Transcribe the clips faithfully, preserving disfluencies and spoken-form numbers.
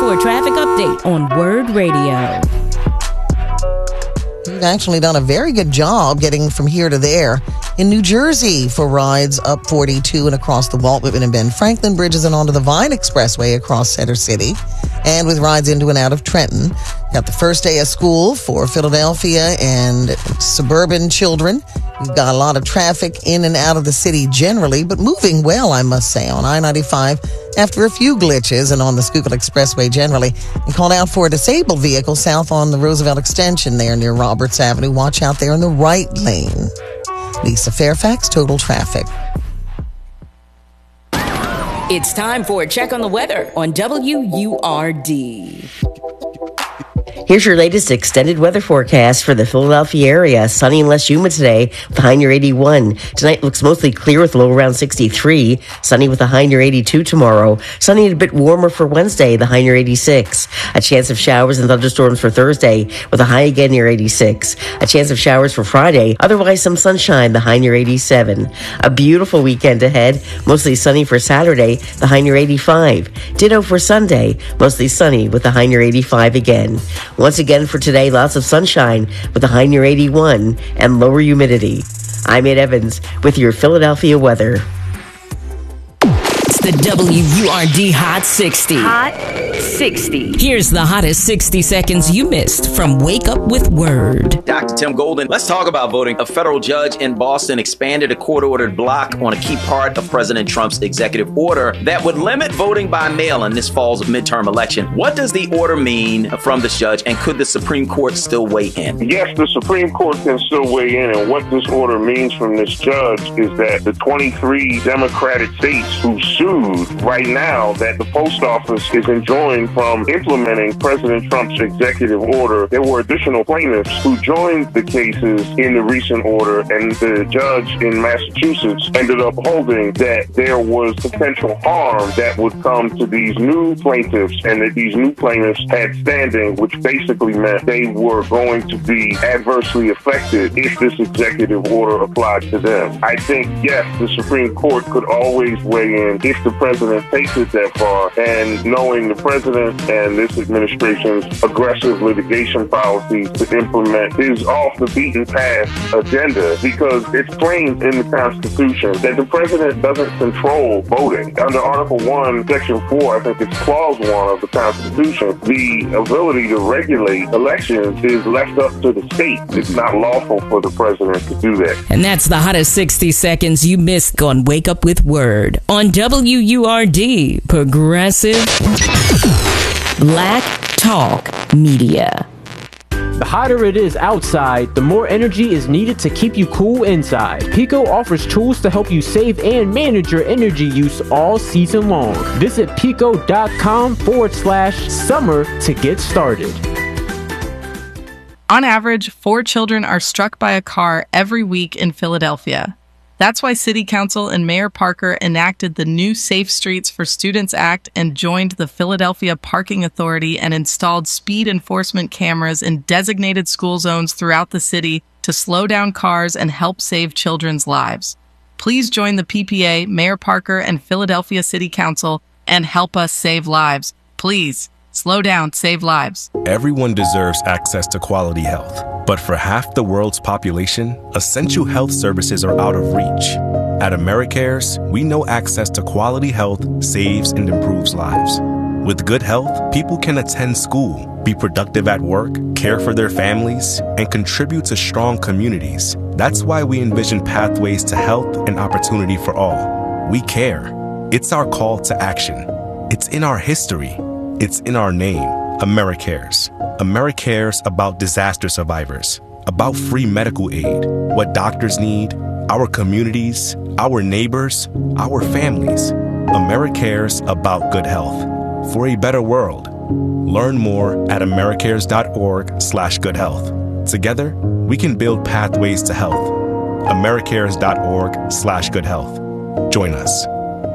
for a traffic update on Word Radio. You've actually done a very good job getting from here to there. In New Jersey for rides up forty-two and across the Walt Whitman and Ben Franklin bridges and onto the Vine Expressway across Center City. And with rides into and out of Trenton. Got the first day of school for Philadelphia and suburban children. We've got a lot of traffic in and out of the city generally, but moving well, I must say, on I ninety-five after a few glitches and on the Schuylkill Expressway generally. And called out for a disabled vehicle south on the Roosevelt Extension there near Roberts Avenue. Watch out there in the right lane. Lisa Fairfax, Total Traffic. It's time for a check on the weather on W U R D. Here's your latest extended weather forecast for the Philadelphia area. Sunny and less humid today with a high near eighty-one. Tonight looks mostly clear with a low around sixty-three. Sunny with a high near eighty-two tomorrow. Sunny and a bit warmer for Wednesday, the high near eighty-six. A chance of showers and thunderstorms for Thursday with a high again near eighty-six. A chance of showers for Friday. Otherwise some sunshine, the high near eighty-seven. A beautiful weekend ahead. Mostly sunny for Saturday, the high near eighty-five. Ditto for Sunday. Mostly sunny with a high near eighty-five again. Once again for today, lots of sunshine with a high near eighty-one and lower humidity. I'm Ed Evans with your Philadelphia weather. It's the W U R D Hot sixty. Hot sixty. Here's the hottest sixty seconds you missed from Wake Up with Word. Doctor Tim Golden, let's talk about voting. A federal judge in Boston expanded a court-ordered block on a key part of President Trump's executive order that would limit voting by mail in this fall's midterm election. What does the order mean from this judge, and could the Supreme Court still weigh in? Yes, the Supreme Court can still weigh in, and what this order means from this judge is that the twenty-three Democratic states who sued right now that the post office is enjoined from implementing President Trump's executive order. There were additional plaintiffs who joined the cases in the recent order, and the judge in Massachusetts ended up holding that there was potential harm that would come to these new plaintiffs, and that these new plaintiffs had standing, which basically meant they were going to be adversely affected if this executive order applied to them. I think, yes, the Supreme Court could always weigh in if the president takes it that far, and knowing the president and this administration's aggressive litigation policies to implement his off-the-beaten-path agenda, because it's claimed in the Constitution that the president doesn't control voting. Under Article one, Section four, I think it's Clause one of the Constitution, the ability to regulate elections is left up to the state. It's not lawful for the president to do that. And that's the hottest sixty seconds you missed on Wake Up with Word on W U R D, Progressive Black Talk Media. The hotter it is outside, the more energy is needed to keep you cool inside. Pico offers tools to help you save and manage your energy use all season long. Visit pico.com forward slash summer to get started. On average, four children are struck by a car every week in Philadelphia. That's why City Council and Mayor Parker enacted the new Safe Streets for Students Act and joined the Philadelphia Parking Authority and installed speed enforcement cameras in designated school zones throughout the city to slow down cars and help save children's lives. Please join the P P A, Mayor Parker, and Philadelphia City Council and help us save lives. Please, slow down, save lives. Everyone deserves access to quality health. But for half the world's population, essential health services are out of reach. At AmeriCares, we know access to quality health saves and improves lives. With good health, people can attend school, be productive at work, care for their families, and contribute to strong communities. That's why we envision pathways to health and opportunity for all. We care. It's our call to action. It's in our history. It's in our name. AmeriCares. AmeriCares about disaster survivors, about free medical aid, what doctors need, our communities, our neighbors, our families. AmeriCares about good health. For a better world. Learn more at americares.org slash good health. Together, we can build pathways to health. americares.org slash good health. Join us.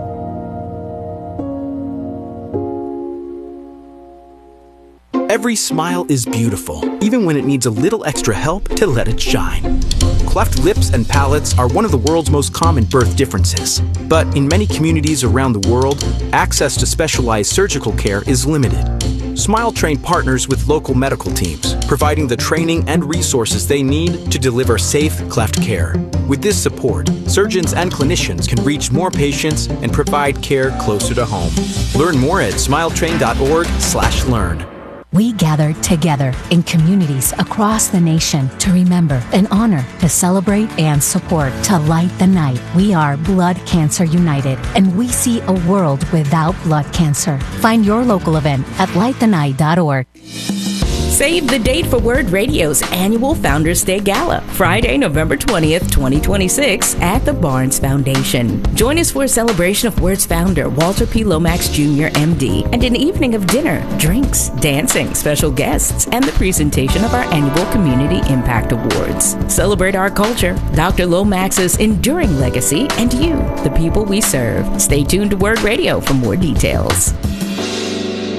Every smile is beautiful, even when it needs a little extra help to let it shine. Cleft lips and palates are one of the world's most common birth differences. But in many communities around the world, access to specialized surgical care is limited. Smile Train partners with local medical teams, providing the training and resources they need to deliver safe cleft care. With this support, surgeons and clinicians can reach more patients and provide care closer to home. Learn more at smiletrain.org slash learn. We gather together in communities across the nation to remember and honor, to celebrate and support, to light the night. We are Blood Cancer United, and we see a world without blood cancer. Find your local event at light the night dot org. Save the date for Word Radio's annual Founders Day Gala, Friday, November twentieth, twenty twenty-six, at the Barnes Foundation. Join us for a celebration of Word's founder, Walter P. Lomax Junior M D, and an evening of dinner, drinks, dancing, special guests, and the presentation of our annual Community Impact Awards. Celebrate our culture, Doctor Lomax's enduring legacy, and you, the people we serve. Stay tuned to Word Radio for more details.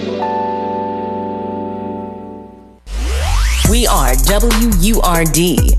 We are W U R D,